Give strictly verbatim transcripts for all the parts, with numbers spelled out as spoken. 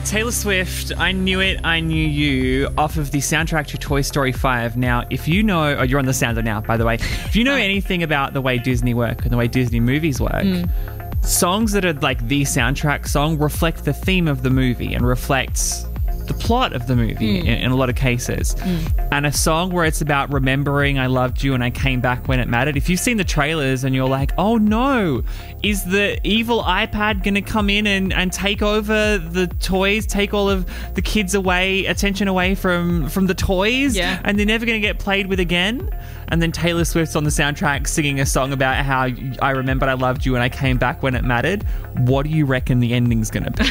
Taylor Swift, I Knew It, I Knew You, off of the soundtrack to Toy Story five. Now, if you know, oh, you're on the sounder now, by the way. If you know anything about the way Disney work and the way Disney movies work, mm. songs that are like the soundtrack song reflect the theme of the movie and reflects the plot of the movie mm. in, in a lot of cases. Mm. And a song where it's about remembering I loved you and I came back when it mattered. If you've seen the trailers and you're like, oh no, is the evil iPad going to come in and, and take over the toys, take all of the kids away, attention away from, from the toys, yeah. and they're never going to get played with again? And then Taylor Swift's on the soundtrack singing a song about how I remembered I loved you and I came back when it mattered. What do you reckon the ending's going to be?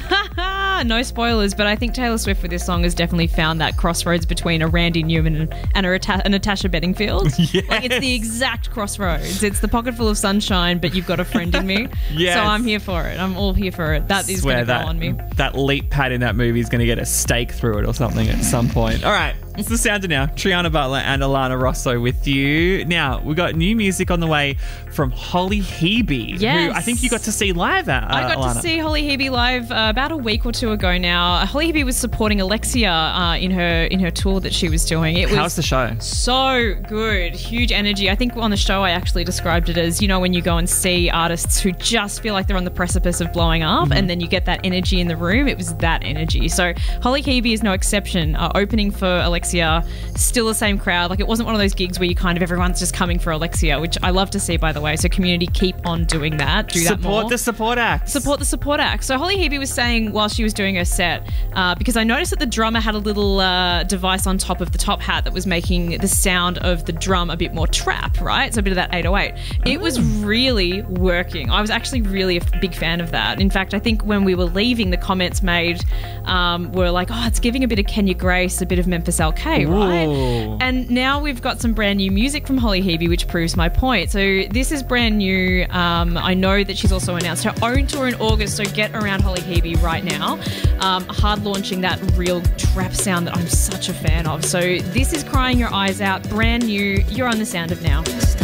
No spoilers, but I think Taylor Swift with this song has definitely found that crossroads between a Randy Newman and a, a Natasha Bedingfield. Yes. Like, it's the exact crossroads. It's the pocket full of sunshine, but you've got a friend in me. Yes. So I'm here for it. I'm all here for it. That is going to go on me. That leap pad in that movie is going to get a stake through it or something at some point. All right. It's the sounder now. Triana Butler and Alana Rosso with you. Now, we've got new music on the way from Holly Hebe, yes. who I think you got to see live at, uh, I got Alana. to see Holly Hebe live uh, about a week or two ago now. Holly Hebe was supporting Alexia uh, in her in her tour that she was doing. It was How's the show? So good. Huge energy. I think on the show I actually described it as, you know, when you go and see artists who just feel like they're on the precipice of blowing up, mm-hmm. and then you get that energy in the room. It was that energy. So Holly Hebe is no exception. Uh, opening for Alexia, still the same crowd. Like, it wasn't one of those gigs where you kind of everyone's just coming for Alexia, which I love to see, by the way. So community, keep on doing that. Do that Support more. Support the support act. Support the support act. So Holly Hebe was saying while she was doing her set, uh, because I noticed that the drummer had a little uh, device on top of the top hat that was making the sound of the drum a bit more trap, right? So a bit of that eight oh eight. It was really working. I was actually really a big fan of that. In fact, I think when we were leaving, the comments made um, were like, oh, it's giving a bit of Kenya Grace, a bit of Memphis L K, right? Ooh. And now we've got some brand new music from Holly Hebe, which proves my point. So this is brand new. Um, I know that she's also announced her own tour in August, so get around Holly Hebe right now. Um, hard launching that real trap sound that I'm such a fan of. So this is Crying Your Eyes Out, brand new. You're on the sound of now.